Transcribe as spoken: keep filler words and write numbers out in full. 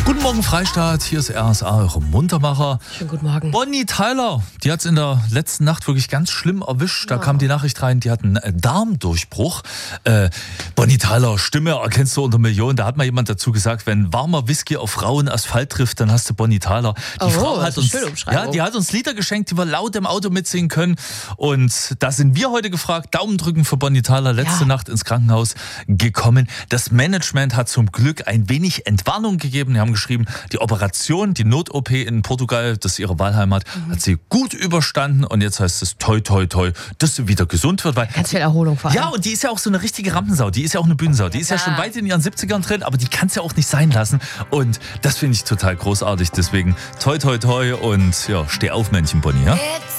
Guten Morgen Freistaat, hier ist R S A, eure Muntermacher. Schönen guten Morgen. Bonnie Tyler, die hat es in der letzten Nacht wirklich ganz schlimm erwischt. Da Ja. kam die Nachricht rein, die hat einen äh, Darmdurchbruch. Äh, Bonnie Tyler, Stimme erkennst du unter Millionen. Da hat mal jemand dazu gesagt, wenn warmer Whisky auf rauen Asphalt trifft, dann hast du Bonnie Tyler. Die Oh, Frau das hat ist uns, eine schöne Umschreibung. ja, die hat uns Lieder geschenkt, die wir laut im Auto mitsingen können. Und da sind wir heute gefragt, Daumen drücken für Bonnie Tyler, letzte Ja. Nacht ins Krankenhaus gekommen. Das Management hat zum Glück ein wenig Entwarnung gegeben. Die haben geschrieben, die Operation, die Not-O P in Portugal, das ist ihre Wahlheimat, mhm. hat sie gut überstanden. Und jetzt heißt es toi, toi, toi, dass sie wieder gesund wird. Weil Ganz viel Erholung vor allem. ja, und die ist ja auch so eine richtige Rampensau. Die ist ja auch eine Bühnensau. Die ist ja schon weit in ihren siebzigern drin, aber die kann es ja auch nicht sein lassen. Und das finde ich total großartig. Deswegen toi, toi, toi und ja, steh auf, Männchen Bonnie. Ja?